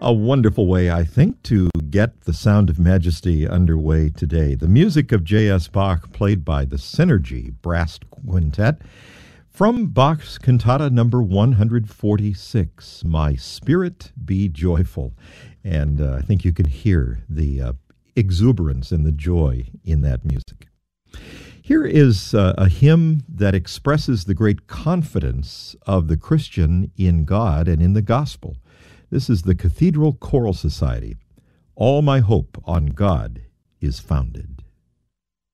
A wonderful way, I think, to get the Sound of Majesty underway today. The music of J.S. Bach, played by the Synergy Brass Quintet, from Bach's Cantata number 146, My Spirit Be Joyful. And I think you can hear the exuberance and the joy in that music. Here is a hymn that expresses the great confidence of the Christian in God and in the gospel. This is the Cathedral Choral Society. All my hope on God is founded.